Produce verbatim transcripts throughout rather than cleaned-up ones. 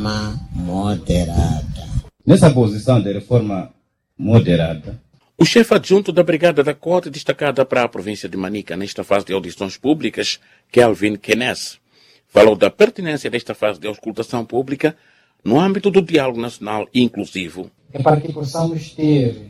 reforma moderada. Nessa posição de reforma moderada, o chefe adjunto da Brigada da Corte, destacada para a província de Manica nesta fase de audições públicas, Kelvin Kenes, falou da pertinência desta fase de auscultação pública no âmbito do diálogo nacional inclusivo. É para que possamos ter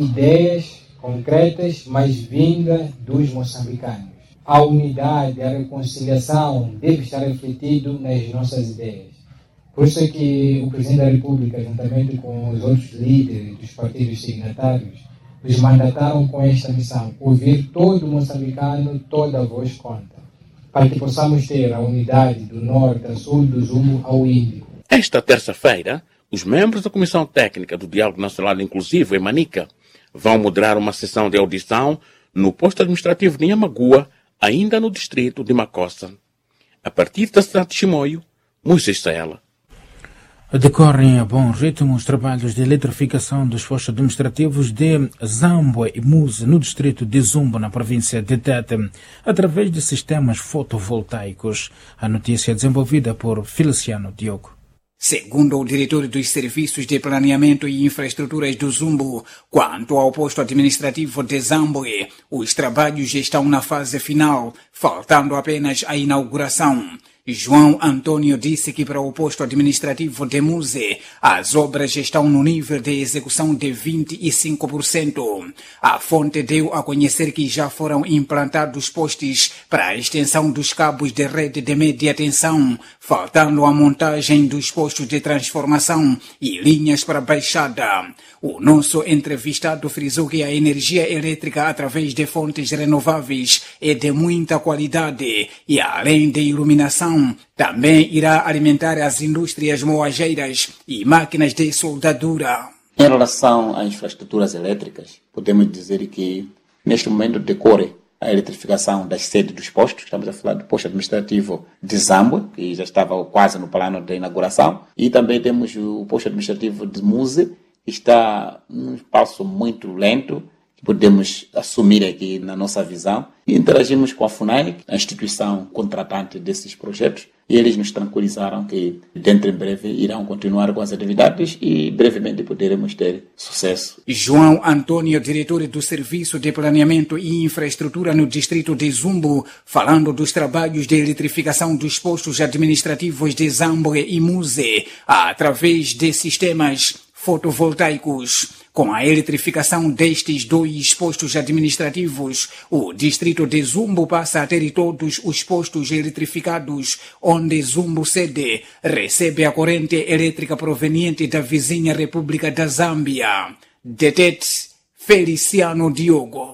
ideias concretas, mas vinda dos moçambicanos. A unidade, a reconciliação deve estar refletido nas nossas ideias. Por isso é que o Presidente da República, juntamente com os outros líderes dos partidos signatários, nos mandataram com esta missão: ouvir todo moçambicano, toda a voz conta, para que possamos ter a unidade do norte a sul, do Zumbo ao Índico. Esta terça-feira, os membros da Comissão Técnica do Diálogo Nacional Inclusivo em Manica vão moderar uma sessão de audição no posto administrativo de Nhamagoa, ainda no distrito de Macossa. A partir da cidade de Chimoio, Moisés Saela. Decorrem a bom ritmo os trabalhos de eletrificação dos postos administrativos de Zambue e Muse, no distrito de Zumbo, na província de Tete, através de sistemas fotovoltaicos. A notícia é desenvolvida por Feliciano Diogo. Segundo o diretor dos Serviços de Planeamento e Infraestruturas do Zumbo, quanto ao posto administrativo de Zambue, os trabalhos estão na fase final, faltando apenas a inauguração. João Antônio disse que para o posto administrativo de Muse, as obras estão no nível de execução de vinte e cinco por cento. A fonte deu a conhecer que já foram implantados postes para a extensão dos cabos de rede de média tensão, faltando a montagem dos postos de transformação e linhas para baixada. O nosso entrevistado frisou que a energia elétrica através de fontes renováveis é de muita qualidade e, além de iluminação, também irá alimentar as indústrias moageiras e máquinas de soldadura. Em relação às infraestruturas elétricas, podemos dizer que neste momento decorre a eletrificação das sedes dos postos. Estamos a falar do posto administrativo de Zambue, que já estava quase no plano de inauguração, e também temos o posto administrativo de Muse, que está num passo muito lento, que podemos assumir aqui na nossa visão. E interagimos com a FUNAI, a instituição contratante desses projetos, e eles nos tranquilizaram que dentro em breve irão continuar com as atividades e brevemente poderemos ter sucesso. João Antônio, diretor do Serviço de Planeamento e Infraestrutura no distrito de Zumbo, falando dos trabalhos de eletrificação dos postos administrativos de Zambue e Muse através de sistemas fotovoltaicos. Com a eletrificação destes dois postos administrativos, o distrito de Zumbo passa a ter todos os postos eletrificados, onde Zumbo sede recebe a corrente elétrica proveniente da vizinha República da Zâmbia. Detete Feliciano Diogo.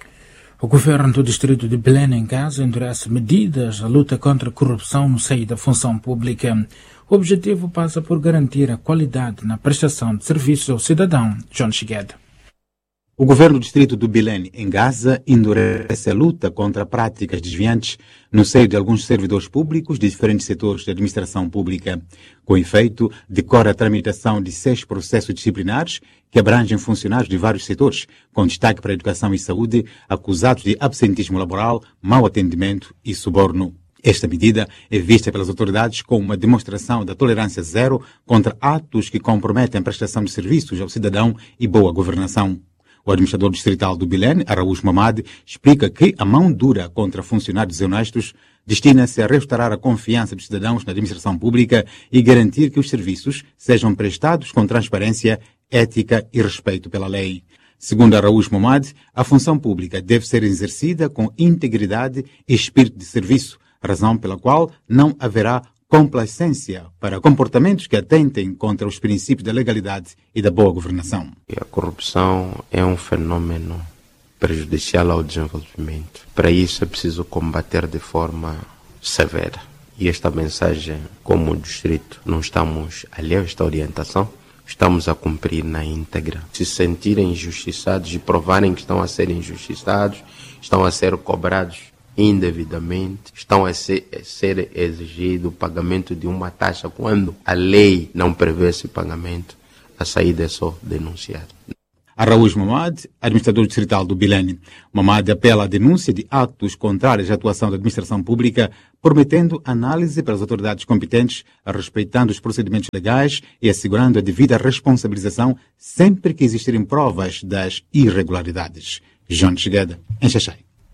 O governo do distrito de Belém em Gaza endurece medidas na luta contra a corrupção no seio da função pública. O objetivo passa por garantir a qualidade na prestação de serviços ao cidadão. John Shiged. O governo do distrito do Belém, em Gaza, endurece a luta contra práticas desviantes no seio de alguns servidores públicos de diferentes setores de administração pública. Com efeito, decorre a tramitação de seis processos disciplinares que abrangem funcionários de vários setores, com destaque para a educação e saúde, acusados de absentismo laboral, mau atendimento e suborno. Esta medida é vista pelas autoridades como uma demonstração da tolerância zero contra atos que comprometem a prestação de serviços ao cidadão e boa governação. O administrador distrital do Belém, Araújo Mamad, explica que a mão dura contra funcionários desonestos destina-se a restaurar a confiança dos cidadãos na administração pública e garantir que os serviços sejam prestados com transparência, ética e respeito pela lei. Segundo Araújo Mamad, a função pública deve ser exercida com integridade e espírito de serviço, razão pela qual não haverá complacência para comportamentos que atentem contra os princípios da legalidade e da boa governação. A corrupção é um fenômeno prejudicial ao desenvolvimento. Para isso é preciso combater de forma severa. E esta mensagem, como distrito, não estamos alheios a esta orientação, estamos a cumprir na íntegra. Se sentirem injustiçados e provarem que estão a ser injustiçados, estão a ser cobrados indevidamente, estão a ser, a ser exigido o pagamento de uma taxa quando a lei não prevê esse pagamento, a saída é só denunciar. Araújo Mamad, administrador distrital do Bilene. Mamad apela à denúncia de atos contrários à atuação da administração pública, prometendo análise pelas autoridades competentes, respeitando os procedimentos legais e assegurando a devida responsabilização sempre que existirem provas das irregularidades. João Chegada, em Xaxai.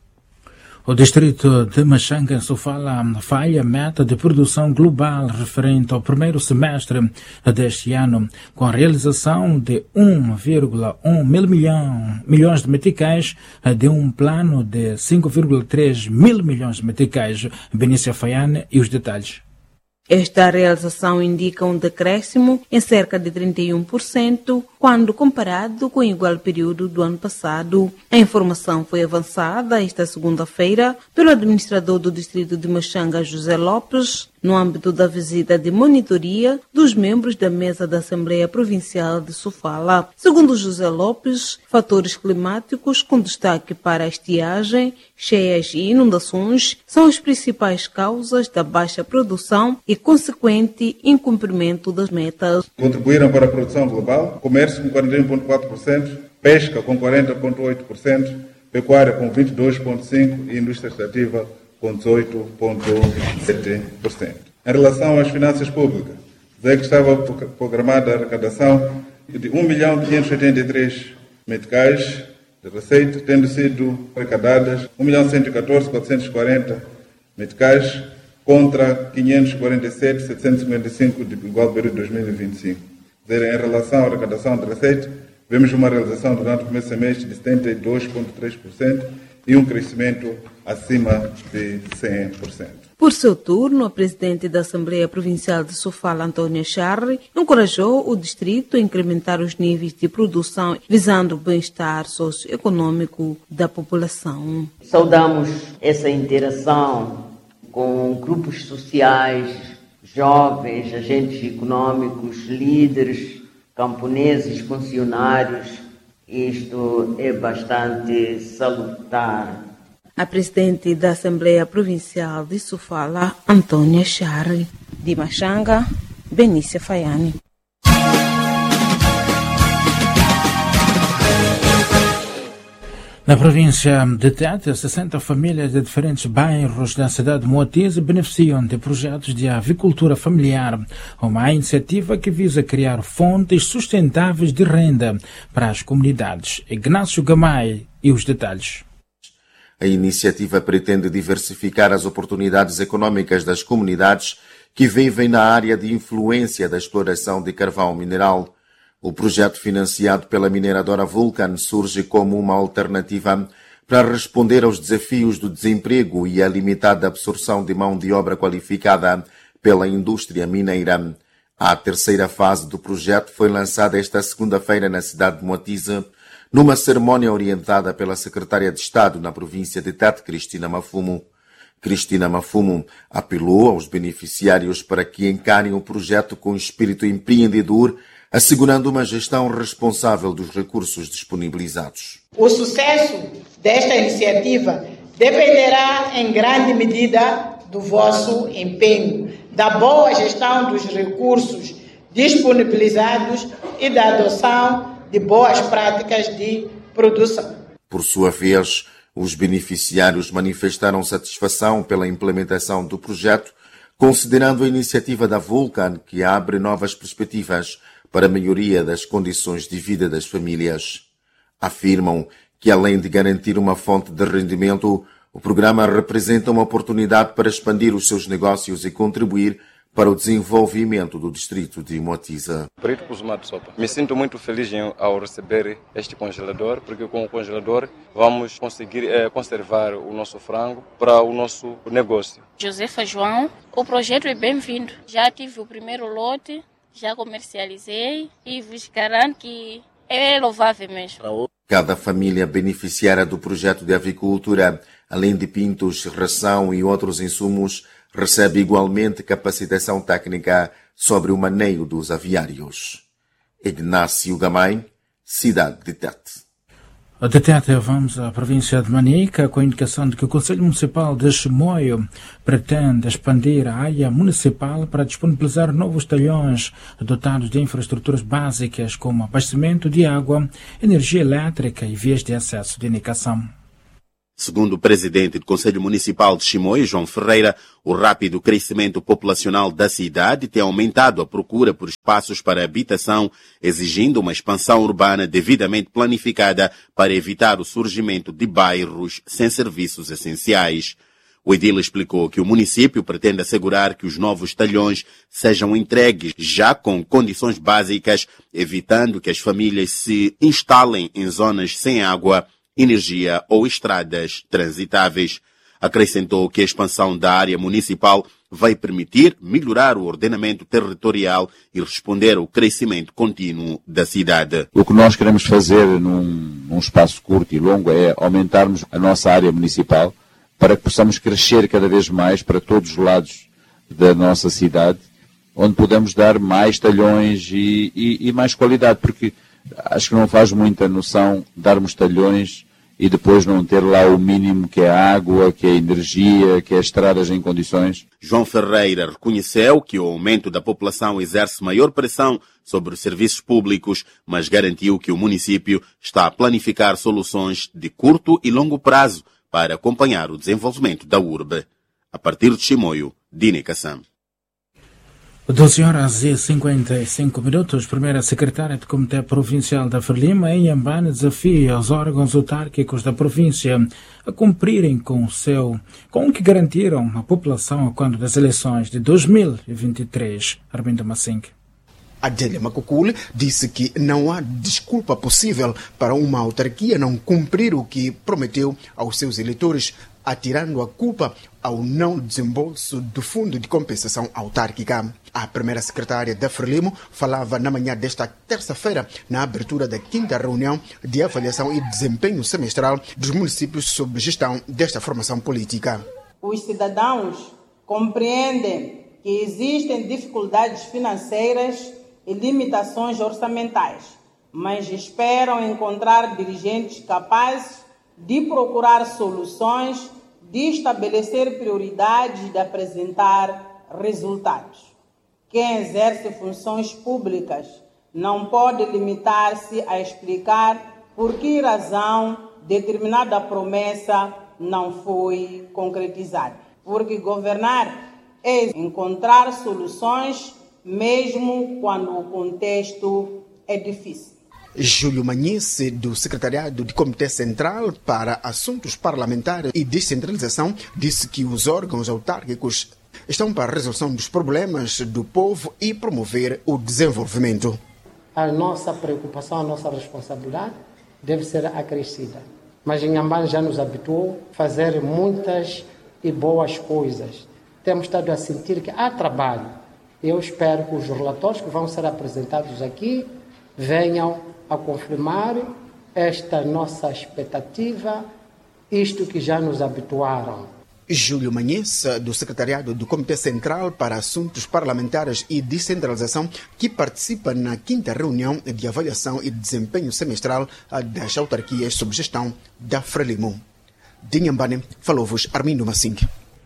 O distrito de Machanga, em Sofala, falha a meta de produção global referente ao primeiro semestre deste ano, com a realização de um vírgula um mil milhão, milhões de meticais de um plano de cinco vírgula três mil milhões de meticais. Benícia Faiane e os detalhes. Esta realização indica um decréscimo em cerca de trinta e um por cento quando comparado com o igual período do ano passado. A informação foi avançada esta segunda-feira pelo administrador do distrito de Machanga, José Lopes, no âmbito da visita de monitoria dos membros da mesa da Assembleia Provincial de Sofala. Segundo José Lopes, fatores climáticos com destaque para a estiagem, cheias e inundações são as principais causas da baixa produção e consequente incumprimento das metas. Contribuíram para a produção global, comércio com quarenta e um vírgula quatro por cento, pesca com quarenta vírgula oito por cento, pecuária com vinte e dois vírgula cinco por cento e indústria extrativa com dezoito vírgula sete por cento. Em relação às finanças públicas, dizer que estava programada a arrecadação de um milhão quinhentos e oitenta e três meticais de receita, tendo sido arrecadadas um milhão cento e catorze mil quatrocentos e quarenta meticais contra quinhentos e quarenta e sete mil setecentos e cinquenta e cinco de igual período de dois mil e vinte e cinco. Dizer, em relação à arrecadação de receita, vemos uma realização durante o primeiro semestre de setenta e dois vírgula três por cento e um crescimento acima de cem por cento. Por seu turno, a presidente da Assembleia Provincial de Sofala, Antônia Charri, encorajou o distrito a incrementar os níveis de produção visando o bem-estar socioeconômico da população. Saudamos essa interação com grupos sociais, jovens, agentes econômicos, líderes, camponeses, funcionários. Isto é bastante salutar. A presidente da Assembleia Provincial de Sofala, Antônia Charri. De Machanga, Benícia Faiane. Na província de Tete, sessenta famílias de diferentes bairros da cidade de Moatize beneficiam de projetos de avicultura familiar, uma iniciativa que visa criar fontes sustentáveis de renda para as comunidades. Ignácio Gamay e os detalhes. A iniciativa pretende diversificar as oportunidades econômicas das comunidades que vivem na área de influência da exploração de carvão mineral. O projeto financiado pela mineradora Vulcan surge como uma alternativa para responder aos desafios do desemprego e a limitada absorção de mão de obra qualificada pela indústria mineira. A terceira fase do projeto foi lançada esta segunda-feira na cidade de Moatize, numa cerimónia orientada pela secretária de Estado na província de Tete, Cristina Mafumo. Cristina Mafumo apelou aos beneficiários para que encarem o projeto com espírito empreendedor, assegurando uma gestão responsável dos recursos disponibilizados. O sucesso desta iniciativa dependerá em grande medida do vosso empenho, da boa gestão dos recursos disponibilizados e da adoção de boas práticas de produção. Por sua vez, os beneficiários manifestaram satisfação pela implementação do projeto, considerando a iniciativa da Vulcan, que abre novas perspectivas para a melhoria das condições de vida das famílias. Afirmam que, além de garantir uma fonte de rendimento, o programa representa uma oportunidade para expandir os seus negócios e contribuir para o desenvolvimento do distrito de Moatize. Me sinto muito feliz ao receber este congelador, porque com o congelador vamos conseguir é, conservar o nosso frango para o nosso negócio. Josefa João, o projeto é bem-vindo. Já tive o primeiro lote, já comercializei e vos garanto que é louvável mesmo. Cada família beneficiária do projeto de avicultura, além de pintos, ração e outros insumos, recebe igualmente capacitação técnica sobre o manejo dos aviários. Ignácio Gamay, cidade de Tete. Até vamos à província de Manica com a indicação de que o Conselho Municipal de Chimoio pretende expandir a área municipal para disponibilizar novos talhões dotados de infraestruturas básicas como abastecimento de água, energia elétrica e vias de acesso de indicação. Segundo o presidente do Conselho Municipal de Chimoio, João Ferreira, o rápido crescimento populacional da cidade tem aumentado a procura por espaços para habitação, exigindo uma expansão urbana devidamente planificada para evitar o surgimento de bairros sem serviços essenciais. O edil explicou que o município pretende assegurar que os novos talhões sejam entregues já com condições básicas, evitando que as famílias se instalem em zonas sem água, energia ou estradas transitáveis. Acrescentou que a expansão da área municipal vai permitir melhorar o ordenamento territorial e responder ao crescimento contínuo da cidade. O que nós queremos fazer num, num espaço curto e longo é aumentarmos a nossa área municipal para que possamos crescer cada vez mais para todos os lados da nossa cidade, onde podemos dar mais talhões e, e, e mais qualidade, porque acho que não faz muita noção darmos talhões e depois não ter lá o mínimo que é a água, que é a energia, que é as estradas em condições. João Ferreira reconheceu que o aumento da população exerce maior pressão sobre os serviços públicos, mas garantiu que o município está a planificar soluções de curto e longo prazo para acompanhar o desenvolvimento da urbe. A partir de Chimoio, Dine Kassam. doze horas e cinquenta e cinco minutos. Primeira secretária do Comitê Provincial da Frelimo, em Inhambane, desafia os órgãos autárquicos da província a cumprirem com o seu, com o que garantiram a população quando das eleições de dois mil e vinte e três. Armindo Massing. Adélia Macocule disse que não há desculpa possível para uma autarquia não cumprir o que prometeu aos seus eleitores, atirando a culpa ao não desembolso do Fundo de Compensação Autárquica. A primeira secretária da Frelimo falava na manhã desta terça-feira, na abertura da quinta reunião de avaliação e desempenho semestral dos municípios sob gestão desta formação política. Os cidadãos compreendem que existem dificuldades financeiras e limitações orçamentais, mas esperam encontrar dirigentes capazes de procurar soluções, de estabelecer prioridades e de apresentar resultados. Quem exerce funções públicas não pode limitar-se a explicar por que razão determinada promessa não foi concretizada. Porque governar é encontrar soluções mesmo quando o contexto é difícil. Júlio Manhice, do Secretariado de Comitê Central para Assuntos Parlamentares e Descentralização, disse que os órgãos autárquicos estão para a resolução dos problemas do povo e promover o desenvolvimento. A nossa preocupação, a nossa responsabilidade deve ser acrescida. Mas Inhambane já nos habituou a fazer muitas e boas coisas. Temos estado a sentir que há trabalho. Eu espero que os relatórios que vão ser apresentados aqui venham a confirmar esta nossa expectativa, isto que já nos habituaram. Júlio Manhice, do Secretariado do Comitê Central para Assuntos Parlamentares e Descentralização, que participa na quinta reunião de avaliação e desempenho semestral das autarquias sob gestão da Frelimo. De Inhambane, falou-vos Armindo Massing.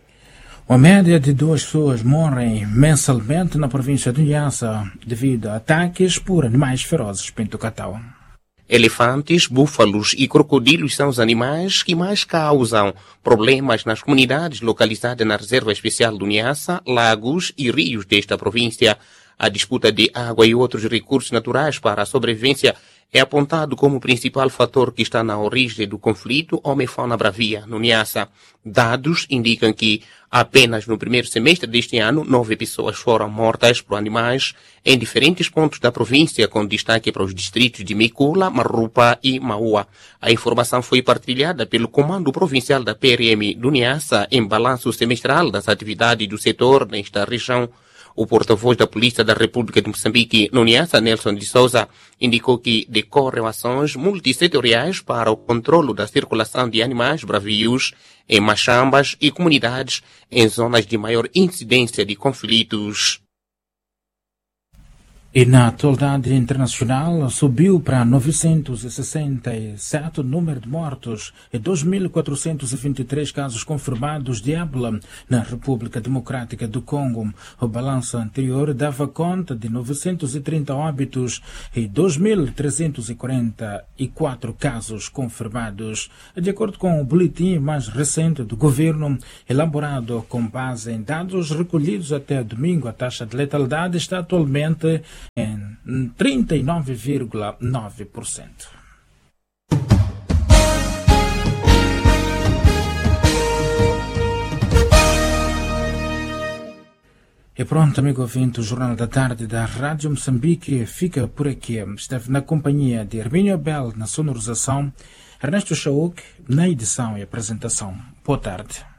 Uma média de duas pessoas morrem mensalmente na província de Niassa devido a ataques por animais ferozes. Pinto Catau. Elefantes, búfalos e crocodilos são os animais que mais causam problemas nas comunidades localizadas na Reserva Especial do Niassa, lagos e rios desta província. A disputa de água e outros recursos naturais para a sobrevivência é apontado como o principal fator que está na origem do conflito homem-fauna bravia no Niassa. Dados indicam que apenas no primeiro semestre deste ano, nove pessoas foram mortas por animais em diferentes pontos da província, com destaque para os distritos de Micula, Marrupa e Maua. A informação foi partilhada pelo Comando Provincial da P R M do Niassa em balanço semestral das atividades do setor nesta região. O porta-voz da Polícia da República de Moçambique, no Niassa, Nelson de Souza, indicou que decorrem ações multissetoriais para o controlo da circulação de animais bravios em machambas e comunidades em zonas de maior incidência de conflitos. E na atualidade internacional subiu para novecentos e sessenta e sete o número de mortos e dois mil quatrocentos e vinte e três casos confirmados de ébola na República Democrática do Congo. O balanço anterior dava conta de novecentos e trinta óbitos e dois mil trezentos e quarenta e quatro casos confirmados. De acordo com o boletim mais recente do governo, elaborado com base em dados recolhidos até domingo, a taxa de letalidade está atualmente em trinta e nove vírgula nove por cento. E pronto, amigo ouvinte, o Jornal da Tarde da Rádio Moçambique fica por aqui. Esteve na companhia de Hermínio Bell na sonorização, Ernesto Chauk na edição e apresentação. Boa tarde.